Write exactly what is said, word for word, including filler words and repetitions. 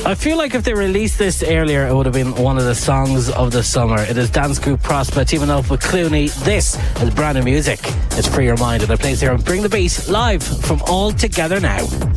I feel like if they released this earlier, it would have been one of the songs of the summer. It is dance group Prosper teaming up with Clooney. This is brand new music. It's Free Your Mind, and it plays here on Bring the Beat live from All Together Now.